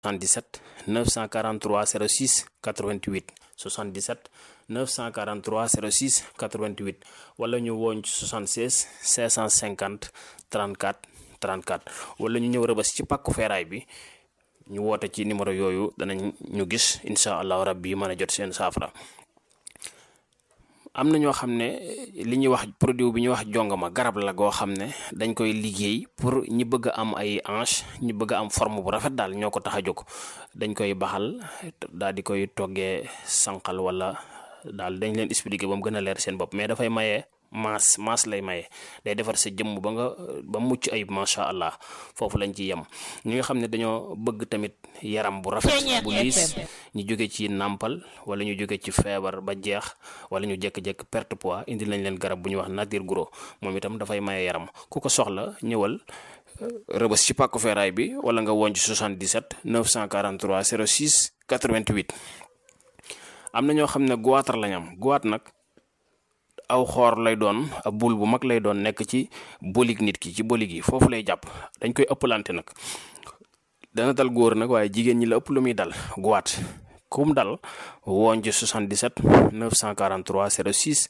77 943 06 88 77 943 06 88 wala ñu woon ci 76 550 34 34 wala ñu ñëw Rebeuss ci pàkku feeraay bi ñu woote ci numéro yooyu danañ ñu gis incha allahu rabbi mën a jot seen saafara. am na ñoo xam ne li ñuy wax produit bi ñuy wax jongama garab la goo xam ne dañ koy liggéey pour ñi bëgg a am ay hanche ñi bëgg a am forme bu rafet daal ñoo ko tax a jóg dañ koy baxal daal di koy toggee sànqal wala daal dañ leen expliquer ba mu gën a leer seen bopp mais dafay maye maas lay maye day defar sa jëmm ba mucc ayib macha allah foofu lañ ci yem. ñi nga xam ne dañoo bëgg tamit yaram bu rafet bu liis ñu jóge ci nàmpal wala ñu jóge ci feebar ba jeex wala ñu jékki-jékki perte poids indi lañ leen garab bu ñuy wax nature gros moom itam dafay maye yaram ku ko soxla ñëwal Rebeuss ci pàkku feeraay bi wala nga woon ci 77 943 06 88. am na ñoo xam ne goitre lañ am goitre nag aw xoor lay doon ab bul bu mag lay doon nekk ci bolig nit ki ci bolig yi foofu lay jàpp dañ koy ëppalante nag dana dal góor nag waaye jigéen ñi la ëpp lu muy dal goitre kum dal woon ci 77 943 06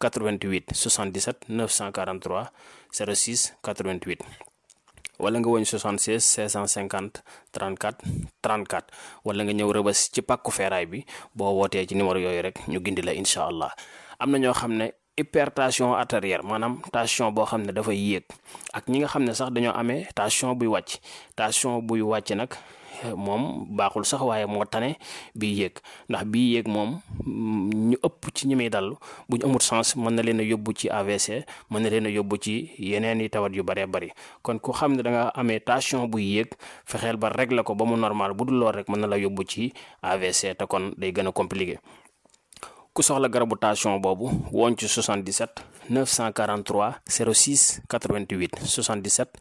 88 77 943 06 88 wala nga woñ 76 550 34 34 wala nga ñëw Rebeuss ci pàkku feeraay bi boo wootee ci numéro yooyu rek ñu gindi la incha allah. am na ñoo xam ne hypertension artérielle maanaam tension boo xam ne dafay yéeg ak ñi nga xam ne sax dañoo amee tension buy wàcc nag moom baaxul sax waaye moo tane bii yéeg ndax bii yéeg moom ñu ëpp ci ñi muy dal bu ñu amul sens mën na leen a yóbbu ci AVC mën na leen a yóbbu ci yeneen i tawat yu bëree bëri kon ku xam ne da nga amee tension buy yéeg fexeel ba régler ko ba mu normal bu dul lool rek mën na la yóbbu ci AVC te kon day gën a compliqué. ku soxla garabu tension boobu woon ci 77 943 06 88 77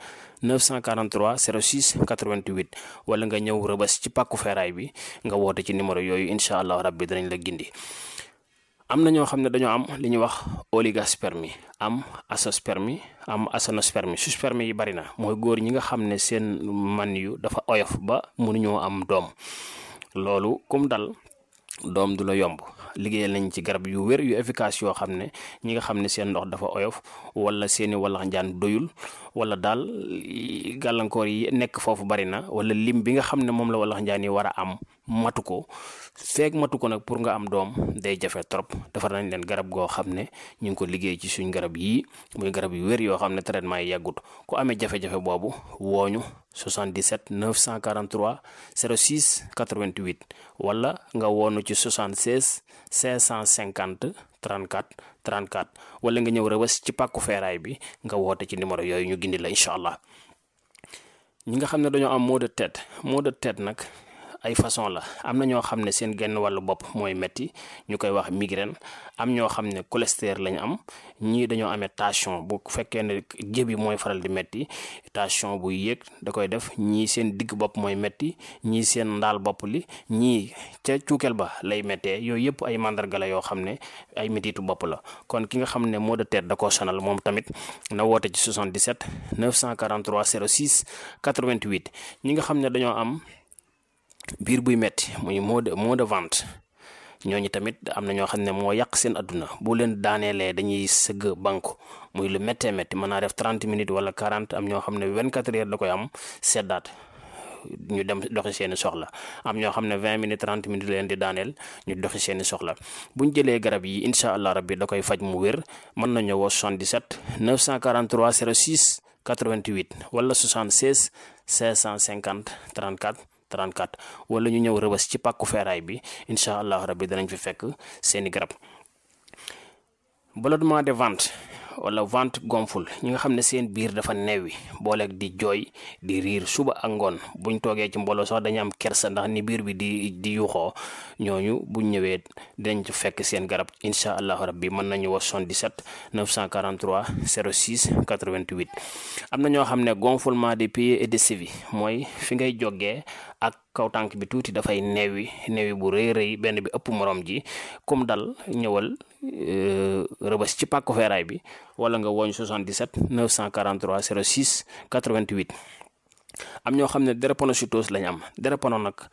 943 06 88 wala nga ñëw Rebeuss ci pàkku feeraay bi nga woote ci numéro yooyu incha allah rabbi danañ la gindi. am na ñoo xam ne dañoo am li ñuy wax oligospermie am azoospermie am aténospermie sperme yi bari na mooy góor ñi nga xam ne seen man yu dafa oyof ba mënuñoo am doom loolu kum dal doom du la yomb. liggéeyal nañ ci garab yu wér yu efficace yoo xam ne ñi nga xam ne seen ndox dafa oyof wala seeni wallax njaan doyul wala daal gàllankoor yi nekk foofu bari na wala lim bi nga xam ne moom la wallax njaan yi war a am matu ko nag pour nga am doom day jafe trop defar nañ leen garab goo xam ne ñu ngi ko liggéey ci suñ garab yii muy garab yu wér yoo xam ne traitement yi yàggut ku amee jafe-jafe boobu wooñu 77 943 06 88 wala nga woonu ci 76 550 34 34 wala nga ñëw Rebeuss ci pàkku feeraay bi nga woote ci numéro yooyu ñu gindi la incha allah. ñi nga xam ne dañoo am maux de tête nag ay façon la am na ñoo xam ne seen genn wàllu bopp mooy metti ñu koy wax migraine am ñoo xam ne cholestérol lañ am ñii dañoo amee tension bu fekkee ne jëbi mooy faral di metti tension bu yéeg da koy def ñii seen digg bopp mooy metti ñii seen ndaal bopp li ñii ca cuukeel ba lay méttee yooyu yëpp ay mandarga la yoo xam ne ay mettitu bopp la kon ki nga xam ne maux de tête da koo sonal moom tamit na woote ci 77 943 06 88 ñi nga xam ne dañoo am biir buy metti muy maux de ventre ñooñu tamit am na ñoo xam ne moo yàq seen adduna bu leen daaneelee dañuy sëgg banku muy lu méttee métti mën naa def 30 minutes wala 40 am ñoo xam ne 24 heures da koy am seddaat ñu dem doxi seeni soxla am ñoo xam ne 20 minutes 30 minutes leen di daaneel ñu doxi seeni soxla buñ jëlee garab yi incha allah rabbi da koy faj mu wér mën nañu woo 77 943 06 88 wala 76 550 34 34 wala ñu ñëw Rebeuss ci pàkku feeraay bi incha allah rabbi danañ fi fekk seeni garab. ballonnement de ventre wala ventre gonfle ñi nga xam ne seen biir dafa neewi booleeg di jooy di riir suba ak ngoon buñ toogee ci mbooloo sax dañu am kersa ndax ni biir bi di yuuxoo ñooñu buñ ñëwee dinañ ci fekk seen garab incha allah rabbi mën nañu wax 77 943 06 88 am na ñoo xam ne gonflement des pieds et des chevilles mooy fi ngay jógee ak kaw tànk bi tuuti dafay neewi bu rëy benn bi ëpp morom ji comme dal ñëwal Rebeuss ci pàkku feeraay bi wala nga woñ 77 943 06 88 am ñoo xam ne drépanocytose lañ am. drépano nag